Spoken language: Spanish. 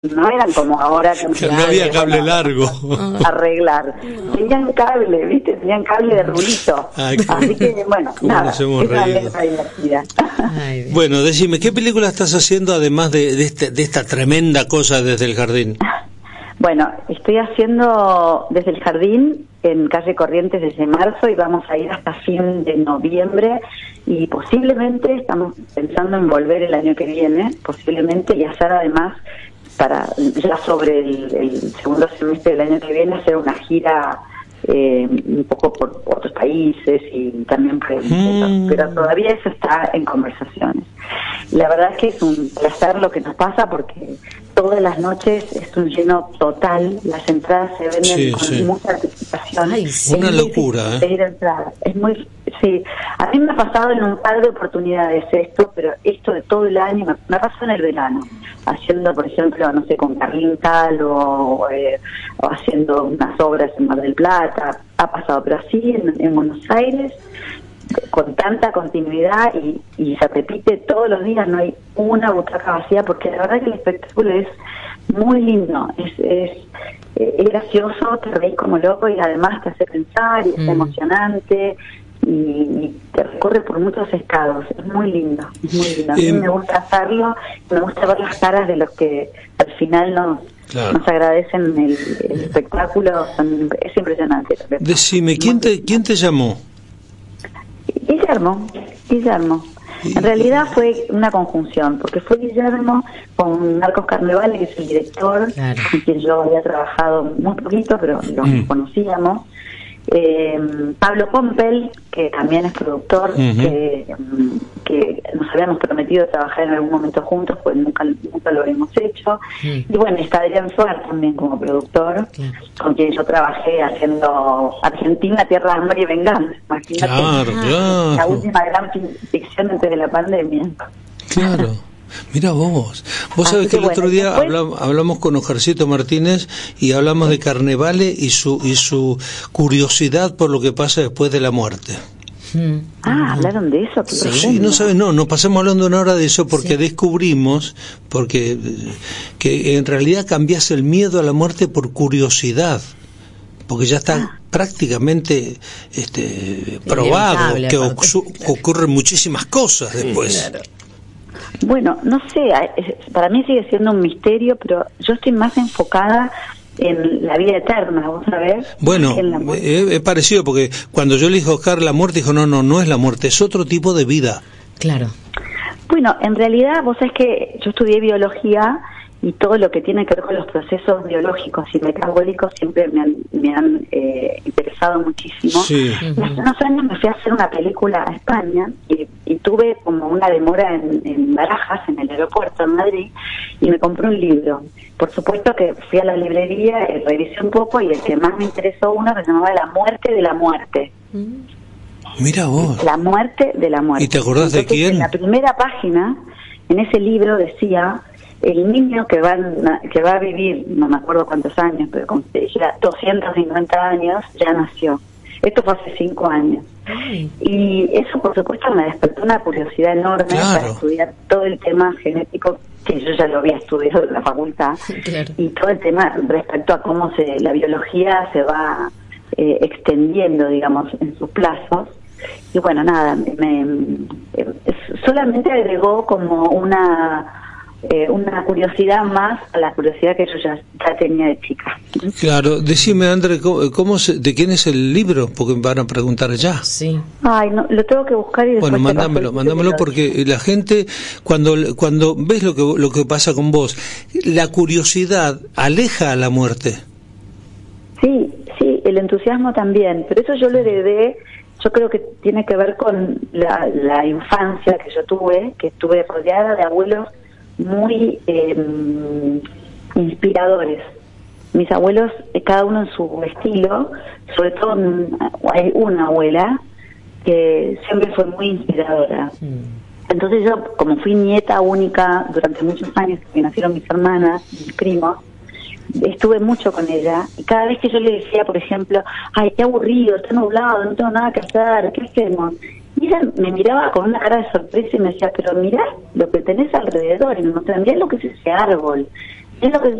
no eran como ahora que no había cable largo. Arreglar. Tenían cable, ¿viste? Tenían cable de rulito. Así que, bueno, nada, es una letra divertida. Bueno, decime, ¿qué película estás haciendo además de esta tremenda cosa desde el jardín? Bueno, estoy haciendo Desde el Jardín en calle Corrientes desde marzo y vamos a ir hasta fin de noviembre y posiblemente estamos pensando en volver el año que viene, posiblemente, y hacer además para ya sobre el segundo semestre del año que viene hacer una gira un poco por otros países y también por el mundo, pero todavía eso está en conversaciones. La verdad es que es un placer lo que nos pasa porque todas las noches es un lleno total, las entradas se venden con mucha anticipación. Una locura, es muy, a mí me ha pasado en un par de oportunidades esto, pero esto de todo el año me ha pasado en el verano, haciendo, por ejemplo, no sé, con Carlín Tal o haciendo unas obras en Mar del Plata, ha pasado, pero así en Buenos Aires con tanta continuidad y se repite todos los días, no hay una butaca vacía, porque la verdad que el espectáculo es muy lindo, es gracioso, te reís como loco y además te hace pensar y es emocionante y te recorre por muchos estados, es muy lindo, es muy lindo. A mí me gusta hacerlo, me gusta ver las caras de los que al final nos agradecen el espectáculo, es impresionante. Decime, ¿quién te llamó? Guillermo. En realidad fue una conjunción, porque fue Guillermo con Marcos Carnevale, que es el director, con quien yo había trabajado muy poquito, pero lo conocíamos. Pablo Pompel, que también es productor, que nos habíamos prometido trabajar en algún momento juntos, pues nunca lo hemos hecho. Y bueno, está Adrián Suárez también como productor, con quien yo trabajé haciendo Argentina, Tierra de Amor y Venganza. Imagínate, la última gran ficción antes de la pandemia. Claro. Mira vos sabés que el otro día hablamos con Ojarcito Martínez y hablamos de Carnevale y su curiosidad por lo que pasa después de la muerte. ¿Hablaron de eso? Sí, no sabes, nos pasamos hablando una hora de eso porque descubrimos que en realidad cambias el miedo a la muerte por curiosidad, porque ya está prácticamente probado que ocurren muchísimas cosas después. Claro. Bueno, no sé, para mí sigue siendo un misterio, pero yo estoy más enfocada en la vida eterna, ¿vos sabés? Bueno, es parecido, porque cuando yo le dije a Oscar la muerte, dijo, no es la muerte, es otro tipo de vida. Claro. Bueno, en realidad, vos sabés que yo estudié biología y todo lo que tiene que ver con los procesos biológicos y metabólicos siempre me han interesado muchísimo. Sí. Hace unos años me fui a hacer una película a España y tuve como una demora en Barajas, en el aeropuerto en Madrid, y me compré un libro. Por supuesto que fui a la librería, revisé un poco y el que más me interesó uno que se llamaba La muerte de la muerte. Mira vos. La muerte de la muerte. ¿Y te acordás de quién? En la primera página, en ese libro decía el niño que va a vivir, no me acuerdo cuántos años, pero con 250 años, ya nació. Esto fue hace 5 años. Y eso, por supuesto, me despertó una curiosidad enorme para estudiar todo el tema genético, que yo ya lo había estudiado en la facultad, y todo el tema respecto a cómo la biología se va extendiendo, digamos, en sus plazos. Y bueno, nada, solamente agregó como una curiosidad más a la curiosidad que yo ya tenía de chica. Claro, decime, André, ¿de quién es el libro? Porque me van a preguntar ya. Sí. Ay, no, lo tengo que buscar y después. Bueno, mándamelo porque la gente, cuando ves lo que pasa con vos, la curiosidad aleja a la muerte. Sí, el entusiasmo también, pero eso yo lo heredé. Yo creo que tiene que ver con la infancia que yo tuve, que estuve rodeada de abuelos muy inspiradores. Mis abuelos, cada uno en su estilo, sobre todo hay una abuela que siempre fue muy inspiradora. Entonces yo, como fui nieta única durante muchos años, que nacieron mis hermanas, mis primos, estuve mucho con ella, y cada vez que yo le decía, por ejemplo, ay, qué aburrido, está nublado, no tengo nada que hacer, ¿qué hacemos? Y ella me miraba con una cara de sorpresa y me decía, pero mirá lo que tenés alrededor, y me mostraba, mirá lo que es ese árbol, Es lo que